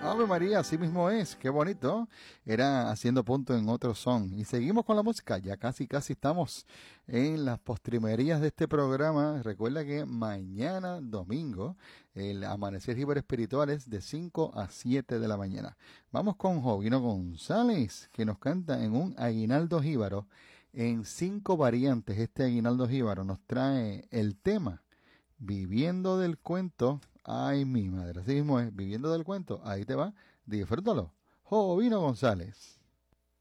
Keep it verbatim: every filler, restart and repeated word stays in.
Ave María, así mismo es, qué bonito. Era haciendo punto en otro son. Y seguimos con la música, ya casi casi estamos en las postrimerías de este programa. Recuerda que mañana domingo, el Amanecer Espiritual es de cinco a siete de la mañana. Vamos con Jovino González, que nos canta en un aguinaldo jíbaro, en cinco variantes. Este aguinaldo jíbaro nos trae el tema Viviendo del Cuento. Ay, mi madre, así mismo es, Viviendo del Cuento. Ahí te va, disfrútalo. Jovino González.